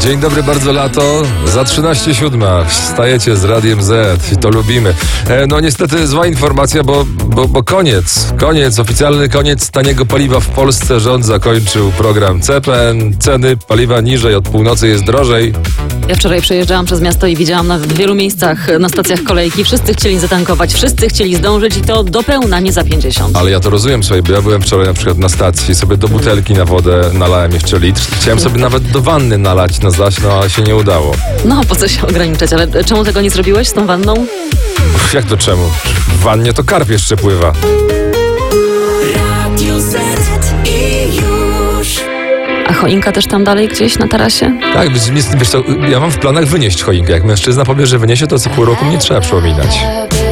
Dzień dobry, bardzo lato. Za 13:07 wstajecie z Radiem Z i to lubimy. No niestety zła informacja, bo koniec, oficjalny koniec taniego paliwa w Polsce. Rząd zakończył program CPN. Ceny paliwa niżej, od północy jest drożej. Ja wczoraj przejeżdżałam przez miasto i widziałam w wielu miejscach na stacjach kolejki. Wszyscy chcieli zatankować, wszyscy chcieli zdążyć i to do pełna, nie za 50. Ale ja to rozumiem sobie, bo ja byłem wczoraj na przykład na stacji, sobie do butelki na wodę nalałem jeszcze litr. Chciałem sobie nawet do wanny nalać na zaś, no ale się nie udało. No, po co się ograniczać? Ale czemu tego nie zrobiłeś z tą wanną? Jak to czemu? W wannie to karp jeszcze pływa. Radio Z i już. A choinka też tam dalej gdzieś na tarasie? Tak, wiesz co, ja mam w planach wynieść choinkę. Jak mężczyzna powie, że wyniesie, to co pół roku nie trzeba przypominać.